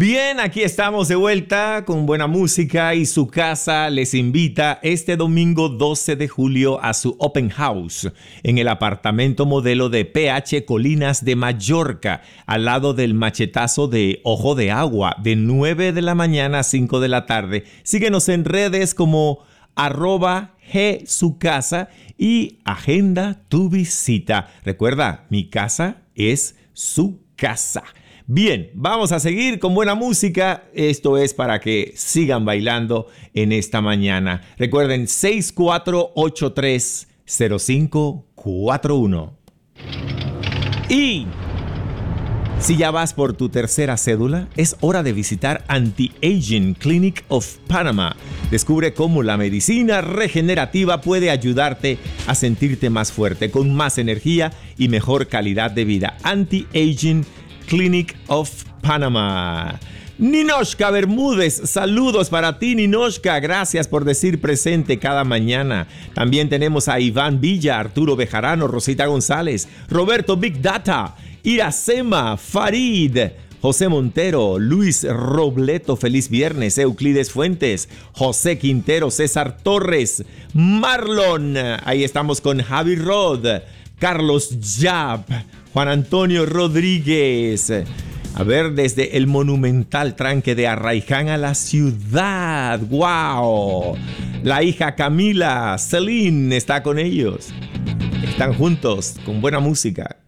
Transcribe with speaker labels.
Speaker 1: Bien, aquí estamos de vuelta con buena música y su casa les invita este domingo 12 de julio a su Open House en el apartamento modelo de PH Colinas de Mallorca, al lado del machetazo de Ojo de Agua, de 9 de la mañana a 5 de la tarde. Síguenos en redes como @gsucasa y agenda tu visita. Recuerda, mi casa es su casa. Bien, vamos a seguir con buena música. Esto es para que sigan bailando en esta mañana. Recuerden, 6483-0541. Y si ya vas por tu tercera cédula, es hora de visitar Anti-Aging Clinic of Panama. Descubre cómo la medicina regenerativa puede ayudarte a sentirte más fuerte, con más energía y mejor calidad de vida. Anti-Aging Clinic of Panama. Ninoshka Bermúdez, saludos para ti, Ninoshka. Gracias por decir presente cada mañana. También tenemos a Iván Villa, Arturo Bejarano, Rosita González, Roberto Big Data, Iracema, Farid, José Montero, Luis Robleto, feliz viernes, Euclides Fuentes, José Quintero, César Torres, Marlon, ahí estamos con Javi Rod, Carlos Yap, Juan Antonio Rodríguez. A ver, desde el monumental tranque de Arraiján a la ciudad. ¡Wow! La hija Camila, Celine, está con ellos. Están juntos con buena música.